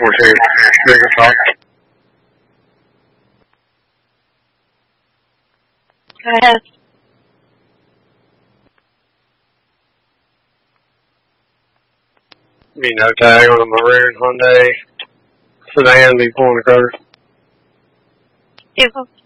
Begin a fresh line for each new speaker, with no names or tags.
14. Bigger talk.
Go ahead.
Be no tag on a maroon Hyundai sedan be pulling across.
Vehicle